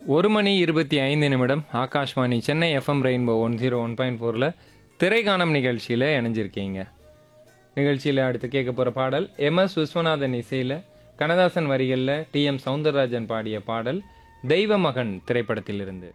1:25 Akashvani Chennai FM rainbow 101.4ல் திரைக்கானம் நிகழ்ச்சியில் இணைஞ்சிருக்கீங்க. நிகழ்ச்சியில் அடுத்து கேட்க போகிற பாடல் எம்எஸ் விஸ்வநாதன் இசையில் கண்ணதாசன் வரிகளில் டிஎம் சௌந்தரராஜன் பாடிய பாடல் தெய்வ மகன் திரைப்படத்திலிருந்து.